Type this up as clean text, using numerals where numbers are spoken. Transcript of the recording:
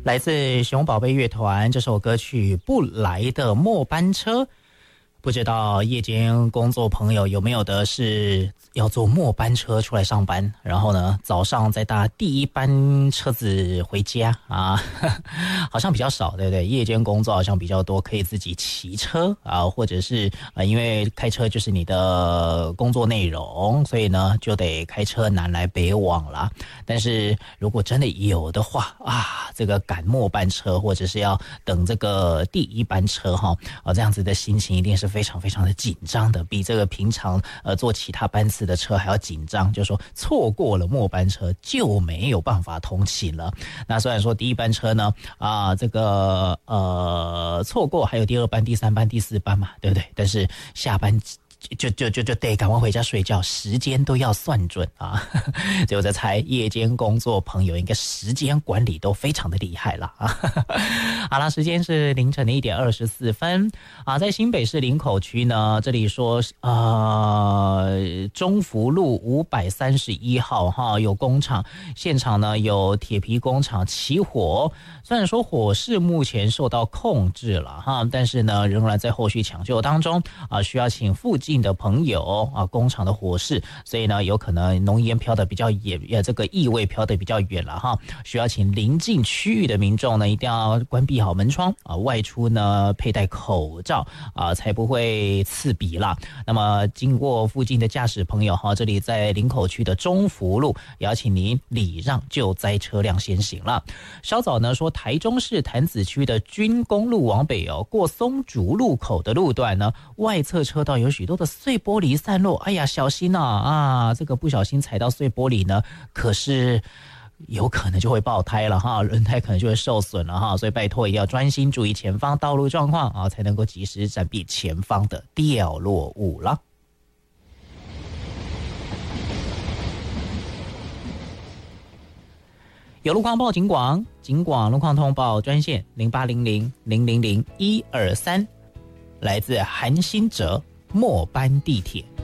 来自熊宝贝乐团这首歌曲《不来的末班车》。不知道夜间工作朋友有没有的是要坐末班车出来上班，然后呢早上再搭第一班车子回家啊，好像比较少，对不对？夜间工作好像比较多，可以自己骑车啊，或者是因为开车就是你的工作内容，所以呢就得开车南来北往啦。但是如果真的有的话啊，这个赶末班车或者是要等这个第一班车哈，这样子的心情一定是非常非常的紧张的，比这个平常坐其他班次的车还要紧张，就是说错过了末班车就没有办法通勤了。那虽然说第一班车呢这个错过还有第二班、第三班、第四班嘛，对不对？但是下班就得赶快回家睡觉，时间都要算准啊！所以我在猜，夜间工作朋友应该时间管理都非常的厉害了啊！好了，时间是凌晨的1点24分啊，在新北市林口区呢，这里说中福路531号哈有工厂，现场呢有铁皮工厂起火，虽然说火势目前受到控制了哈，但是呢仍然在后续抢救当中啊，需要请附近的朋友啊，工厂的火势，所以呢有可能浓烟飘得比较远，这个异味飘得比较远了哈，需要请邻近区域的民众呢一定要关闭好门窗啊，外出呢佩戴口罩啊，才不会刺鼻啦。那么经过附近的驾驶朋友哈，这里在林口区的中福路，也要请您礼让救灾车辆先行了。稍早呢说台中市潭子区的军公路往北过松竹路口的路段呢，外侧车道有许多的碎玻璃散落，哎呀小心啊，这个不小心踩到碎玻璃呢，可是有可能就会爆胎了哈，轮胎可能就会受损了哈，所以拜托也要专心注意前方道路状况啊，才能够及时闪避前方的掉落物了。有路况报警广路况通报专线0800000123，来自韩新哲末班地铁。